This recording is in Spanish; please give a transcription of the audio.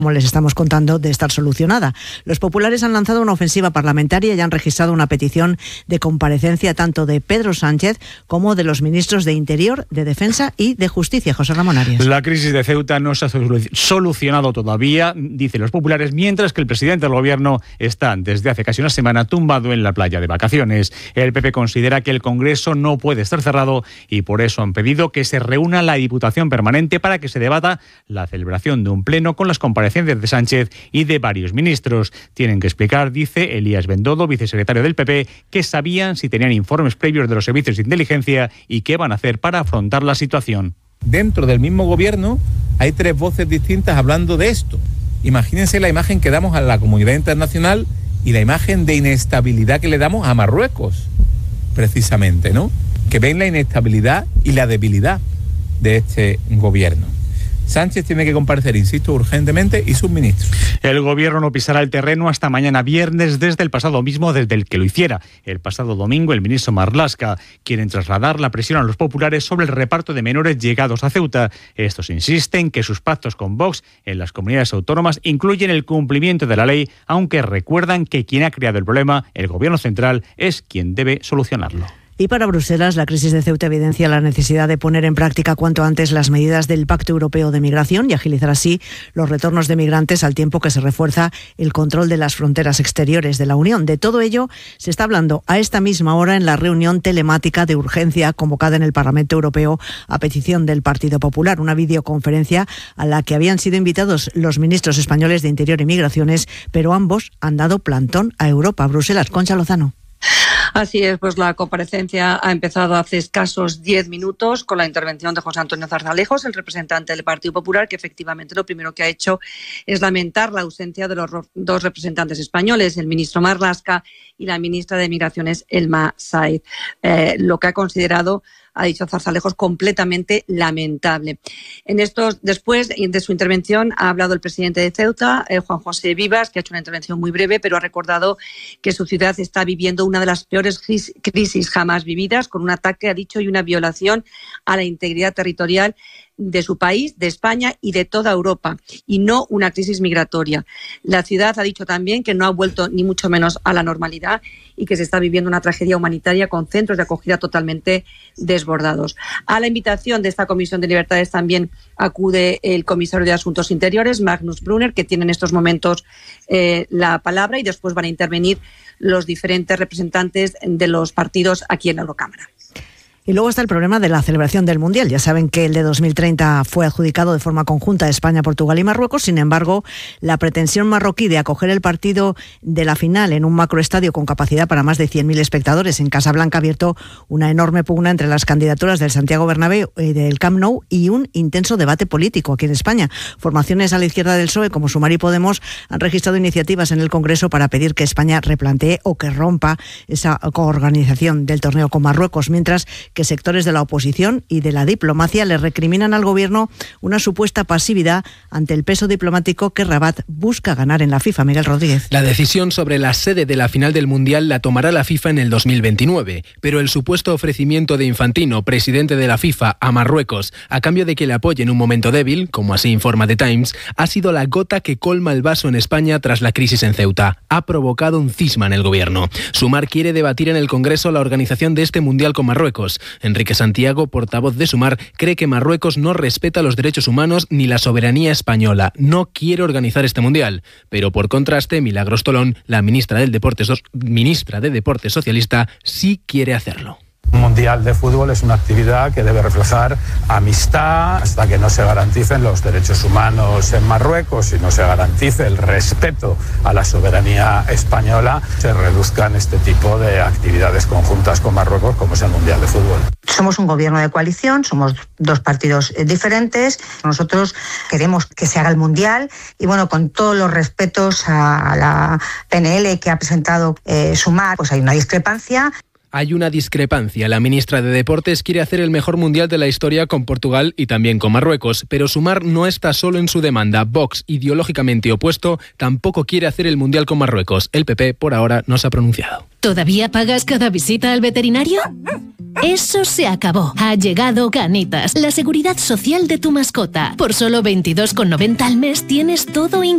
como les estamos contando, de estar solucionada. Los populares han lanzado una ofensiva parlamentaria y han registrado una petición de comparecencia tanto de Pedro Sánchez como de los ministros de Interior, de Defensa y de Justicia. José Ramón Arias. La crisis de Ceuta no se ha solucionado todavía, dicen los populares, mientras que el presidente del Gobierno está desde hace casi una semana tumbado en la playa de vacaciones. El PP considera que el Congreso no puede estar cerrado y por eso han pedido que se reúna la Diputación Permanente para que se debata la celebración de un pleno con las comparecencias de Sánchez y de varios ministros. Tienen que explicar, dice Elías Bendodo, vicesecretario del PP, que sabían si tenían informes previos de los servicios de inteligencia y qué van a hacer para afrontar la situación. Dentro del mismo gobierno hay 3 voces distintas hablando de esto. Imagínense la imagen que damos a la comunidad internacional y la imagen de inestabilidad que le damos a Marruecos, precisamente, ¿no? Que ven la inestabilidad y la debilidad de este gobierno. Sánchez tiene que comparecer, insisto, urgentemente, y sus ministros. El Gobierno no pisará el terreno hasta mañana viernes desde el pasado mismo, desde el que lo hiciera. El pasado domingo, el ministro Marlaska quieren trasladar la presión a los populares sobre el reparto de menores llegados a Ceuta. Estos insisten que sus pactos con Vox en las comunidades autónomas incluyen el cumplimiento de la ley, aunque recuerdan que quien ha creado el problema, el Gobierno central, es quien debe solucionarlo. Y para Bruselas, la crisis de Ceuta evidencia la necesidad de poner en práctica cuanto antes las medidas del Pacto Europeo de Migración y agilizar así los retornos de migrantes al tiempo que se refuerza el control de las fronteras exteriores de la Unión. De todo ello se está hablando a esta misma hora en la reunión telemática de urgencia convocada en el Parlamento Europeo a petición del Partido Popular, una videoconferencia a la que habían sido invitados los ministros españoles de Interior y Migraciones, pero ambos han dado plantón a Europa. Bruselas, Concha Lozano. Así es, pues la comparecencia ha empezado hace escasos 10 minutos con la intervención de José Antonio Zarzalejos, el representante del Partido Popular, que efectivamente lo primero que ha hecho es lamentar la ausencia de los 2 representantes españoles, el ministro Marlaska y la ministra de Migraciones, Elma Said. Lo que ha considerado, ha dicho Zarzalejos, completamente lamentable. Después de su intervención ha hablado el presidente de Ceuta, Juan José Vivas, que ha hecho una intervención muy breve, pero ha recordado que su ciudad está viviendo una de las peores crisis jamás vividas, con un ataque, ha dicho, y una violación a la integridad territorial de su país, de España y de toda Europa, y no una crisis migratoria. La ciudad ha dicho también que no ha vuelto ni mucho menos a la normalidad y que se está viviendo una tragedia humanitaria con centros de acogida totalmente desbordados. A la invitación de esta Comisión de Libertades también acude el comisario de Asuntos Interiores, Magnus Brunner, que tiene en estos momentos la palabra, y después van a intervenir los diferentes representantes de los partidos aquí en la Eurocámara. Y luego está el problema de la celebración del Mundial. Ya saben que el de 2030 fue adjudicado de forma conjunta a España, Portugal y Marruecos. Sin embargo, la pretensión marroquí de acoger el partido de la final en un macroestadio con capacidad para más de 100.000 espectadores en Casablanca ha abierto una enorme pugna entre las candidaturas del Santiago Bernabéu y del Camp Nou y un intenso debate político aquí en España. Formaciones a la izquierda del PSOE como Sumar y Podemos han registrado iniciativas en el Congreso para pedir que España replantee o que rompa esa coorganización del torneo con Marruecos, mientras que sectores de la oposición y de la diplomacia le recriminan al gobierno una supuesta pasividad ante el peso diplomático que Rabat busca ganar en la FIFA. Miguel Rodríguez. La decisión sobre la sede de la final del Mundial la tomará la FIFA en el 2029, pero el supuesto ofrecimiento de Infantino, presidente de la FIFA, a Marruecos, a cambio de que le apoye en un momento débil, como así informa The Times, ha sido la gota que colma el vaso en España tras la crisis en Ceuta. Ha provocado un cisma en el gobierno. Sumar quiere debatir en el Congreso la organización de este Mundial con Marruecos. Enrique Santiago, portavoz de Sumar, cree que Marruecos no respeta los derechos humanos ni la soberanía española. No quiere organizar este Mundial. Pero por contraste, Milagros Tolón, la ministra de Deportes socialista, sí quiere hacerlo. Un mundial de fútbol es una actividad que debe reflejar amistad hasta que no se garanticen los derechos humanos en Marruecos y no se garantice el respeto a la soberanía española, se reduzcan este tipo de actividades conjuntas con Marruecos como es el mundial de fútbol. Somos un gobierno de coalición, somos 2 partidos diferentes. Nosotros queremos que se haga el mundial y bueno, con todos los respetos a la PNL que ha presentado Sumar, pues hay una discrepancia. Hay una discrepancia. La ministra de Deportes quiere hacer el mejor mundial de la historia con Portugal y también con Marruecos, pero Sumar no está solo en su demanda. Vox, ideológicamente opuesto, tampoco quiere hacer el mundial con Marruecos. El PP, por ahora, no se ha pronunciado. ¿Todavía pagas cada visita al veterinario? Eso se acabó. Ha llegado Canitas, la seguridad social de tu mascota. Por solo 22,90 al mes tienes todo incluido.